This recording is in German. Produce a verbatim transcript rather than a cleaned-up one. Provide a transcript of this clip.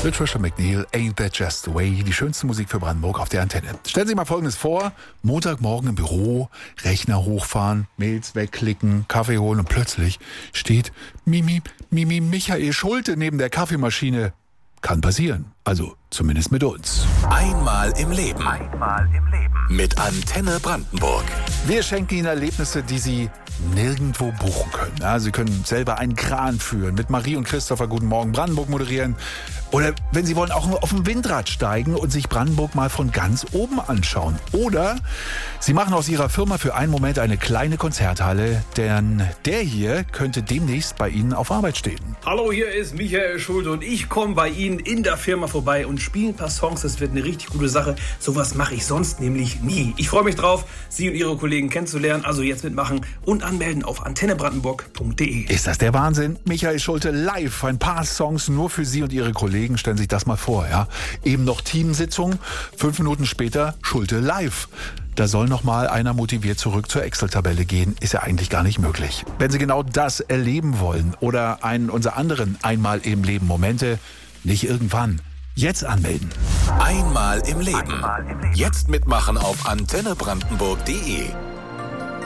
Patricia McNeil, Ain't That Just the Way, die schönste Musik für Brandenburg auf der Antenne. Stellen Sie sich mal Folgendes vor, Montagmorgen im Büro, Rechner hochfahren, Mails wegklicken, Kaffee holen und plötzlich steht Mimi, Mimi Michael Schulte neben der Kaffeemaschine. Kann passieren, also zumindest mit uns. Einmal im Leben. Einmal im Leben. Mit Antenne Brandenburg. Wir schenken Ihnen Erlebnisse, die Sie nirgendwo buchen können. Ja, Sie können selber einen Kran führen, mit Marie und Christopher Guten Morgen Brandenburg moderieren. Oder wenn Sie wollen, auch auf dem Windrad steigen und sich Brandenburg mal von ganz oben anschauen. Oder Sie machen aus Ihrer Firma für einen Moment eine kleine Konzerthalle, denn der hier könnte demnächst bei Ihnen auf Arbeit stehen. Hallo, hier ist Michael Schulte und ich komme bei Ihnen in der Firma vorbei und spiele ein paar Songs. Das wird eine richtig gute Sache. Sowas mache ich sonst nämlich nie. Ich freue mich drauf, Sie und Ihre Kollegen kennenzulernen. Also jetzt mitmachen und anmelden auf antenne brandenburg punkt de. Ist das der Wahnsinn? Michael Schulte live. Ein paar Songs nur für Sie und Ihre Kollegen. Stellen Sie sich das mal vor, ja. Eben noch Teamsitzung, fünf Minuten später Schulte live. Da soll noch mal einer motiviert zurück zur Excel-Tabelle gehen. Ist ja eigentlich gar nicht möglich. Wenn Sie genau das erleben wollen oder einen unserer anderen Einmal im Leben Momente, nicht irgendwann, jetzt anmelden. Einmal im Leben. Einmal im Leben. Jetzt mitmachen auf antenne brandenburg punkt de.